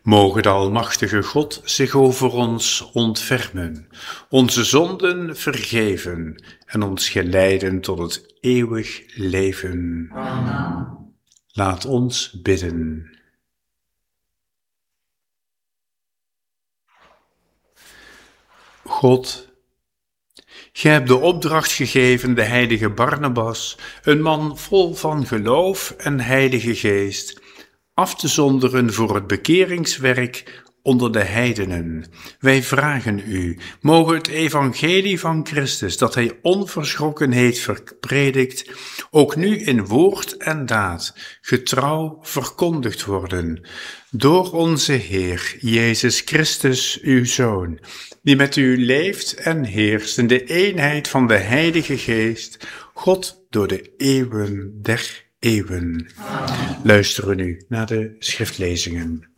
Moge de Almachtige God zich over ons ontfermen, onze zonden vergeven en ons geleiden tot het eeuwig leven. Amen. Laat ons bidden. God, gij hebt de opdracht gegeven de heilige Barnabas, een man vol van geloof en heilige geest, af te zonderen voor het bekeringswerk onder de heidenen. Wij vragen u, moge het evangelie van Christus, dat hij onverschrokken heeft verpredikt, ook nu in woord en daad getrouw verkondigd worden, door onze Heer Jezus Christus, uw Zoon, die met u leeft en heerst in de eenheid van de Heilige Geest, God door de eeuwen der eeuwen. Luisteren nu naar de schriftlezingen.